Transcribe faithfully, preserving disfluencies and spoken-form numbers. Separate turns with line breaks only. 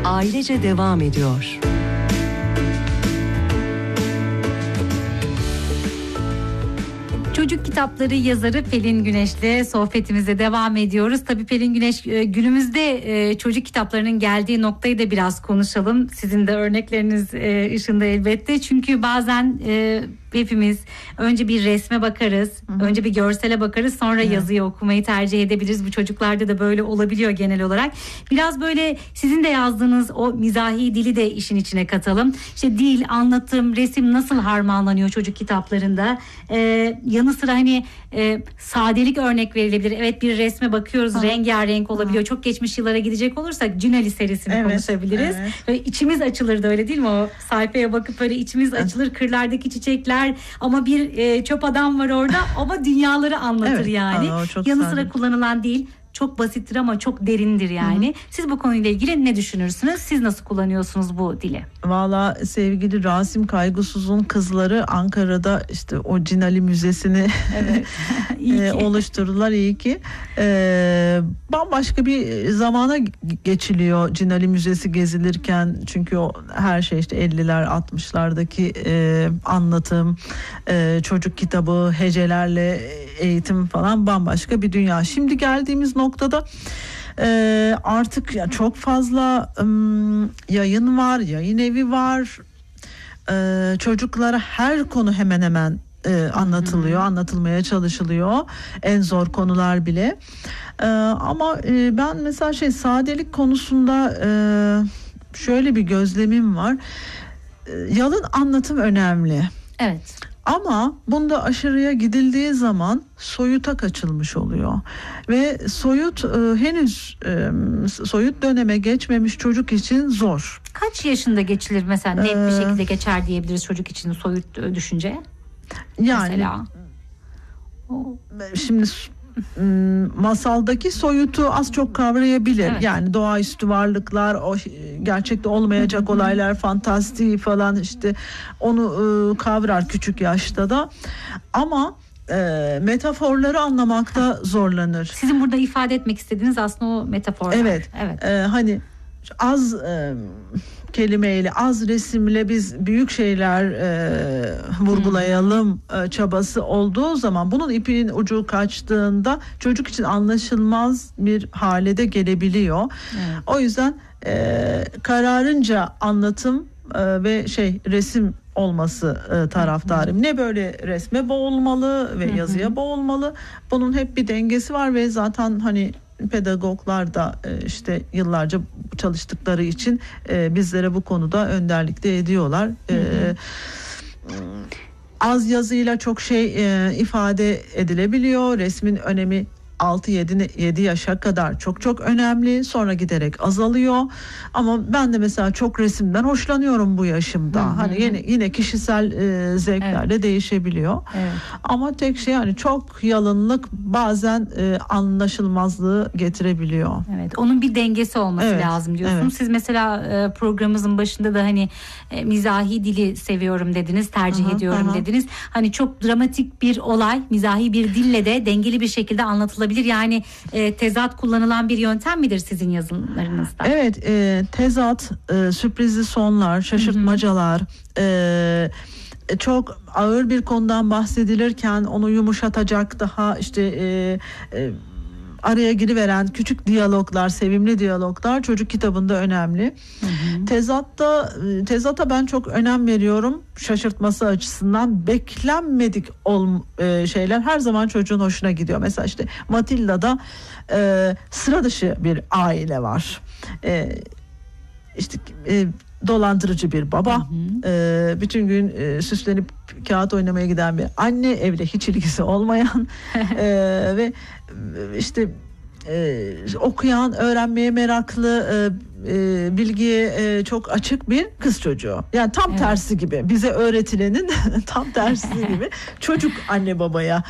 ailece devam ediyor.
Çocuk kitapları yazarı Pelin Güneş'le sohbetimize devam ediyoruz. Tabii Pelin Güneş, günümüzde çocuk kitaplarının geldiği noktayı da biraz konuşalım. Sizin de örnekleriniz ışığında elbette. Çünkü bazen hepimiz önce bir resme bakarız, Hı-hı. önce bir görsele bakarız, sonra evet. yazıyı okumayı tercih edebiliriz. Bu çocuklarda da böyle olabiliyor genel olarak. Biraz böyle sizin de yazdığınız o mizahi dili de işin içine katalım. İşte dil, anlatım, resim nasıl harmanlanıyor çocuk kitaplarında? Ee, yanı sıra hani e, sadelik örnek verilebilir. Evet, bir resme bakıyoruz, Hı-hı. rengarenk olabiliyor. Hı-hı. Çok geçmiş yıllara gidecek olursak Cünali serisini evet. konuşabiliriz. Evet. Böyle içimiz açılırdı, öyle değil mi? O sayfaya bakıp böyle içimiz evet. açılır, kırlardaki çiçekler. Ama bir e, çöp adam var orada ama dünyaları anlatır evet, yani. Aa, yanı sıra kullanılan dil çok basittir ama çok derindir yani. Hı-hı. Siz bu konuyla ilgili ne düşünürsünüz? Siz nasıl kullanıyorsunuz bu dili?
Valla sevgili Rasim Kaygısız'ın kızları Ankara'da işte o Cinali Müzesi'ni evet. e, oluşturdular, iyi ki. E, bambaşka bir zamana geçiliyor Cinali Müzesi gezilirken. Çünkü o her şey işte elliler altmışlardaki e, anlatım, e, çocuk kitabı, hecelerle eğitim falan bambaşka bir dünya. Şimdi geldiğimiz noktada e, artık ya çok fazla e, yayın var, yayın evi var. E, çocuklara her konu hemen hemen e, anlatılıyor, hmm. anlatılmaya çalışılıyor. En zor konular bile. E, ama e, ben mesela şey sadelik konusunda e, şöyle bir gözlemim var. E, yalın anlatım önemli.
Evet.
Ama bunda aşırıya gidildiği zaman soyuta kaçılmış oluyor ve soyut e, henüz e, soyut döneme geçmemiş çocuk için zor.
Kaç yaşında geçilir mesela, net ee, bir şekilde geçer diyebiliriz çocuk için soyut düşünce?
Yani
mesela.
Şimdi masaldaki soyutu az çok kavrayabilir. Evet. Yani doğaüstü varlıklar, o gerçekte olmayacak olaylar, fantastiği falan, işte onu e, kavrar küçük yaşta da. Ama e, metaforları anlamakta zorlanır.
Sizin burada ifade etmek istediğiniz aslında o metaforlar.
Evet. Evet. E, hani az e, kelimeyle, az resimle biz büyük şeyler e, vurgulayalım e, çabası olduğu zaman, bunun ipinin ucu kaçtığında çocuk için anlaşılmaz bir hale de gelebiliyor. Evet. O yüzden e, kararınca anlatım e, ve şey resim olması e, taraftarım. Hı-hı. Ne böyle resme boğulmalı ve Hı-hı. yazıya boğulmalı. Bunun hep bir dengesi var ve zaten hani pedagoglar da işte yıllarca çalıştıkları için bizlere bu konuda önderlik de ediyorlar. Hı hı. Az yazıyla çok şey ifade edilebiliyor. Resmin önemi altı yedi yaşa kadar çok çok önemli. Sonra giderek azalıyor. Ama ben de mesela çok resimden hoşlanıyorum bu yaşımda. Hı hı. Hani yine yine kişisel e, zevklerle evet. değişebiliyor. Evet. Ama tek şey, hani çok yalınlık bazen e, anlaşılmazlığı getirebiliyor.
Evet. Onun bir dengesi olması evet. lazım diyorsunuz. Evet. Siz mesela e, programımızın başında da hani e, mizahi dili seviyorum dediniz, tercih hı hı, ediyorum hı. dediniz. Hani çok dramatik bir olay mizahi bir dille de dengeli bir şekilde anlatılabilir. Yani e, tezat kullanılan bir yöntem midir sizin yazılarınızda?
Evet, e, tezat, e, sürprizli sonlar, şaşırtmacalar, e, çok ağır bir konudan bahsedilirken onu yumuşatacak daha işte e, e, araya giriveren küçük diyaloglar, sevimli diyaloglar çocuk kitabında önemli. Hı hı. Tezatta, tezata ben çok önem veriyorum. Şaşırtması açısından beklenmedik ol, e, şeyler her zaman çocuğun hoşuna gidiyor. Mesela işte Matilda'da e, sıra dışı bir aile var. E, işte e, dolandırıcı bir baba, hı hı. E, bütün gün e, süslenip kağıt oynamaya giden bir anne, evle hiç ilgisi olmayan e, ve işte e, okuyan, öğrenmeye meraklı, e, e, bilgiye e, çok açık bir kız çocuğu. Yani tam evet. tersi gibi, bize öğretilenin tam tersi gibi çocuk anne babaya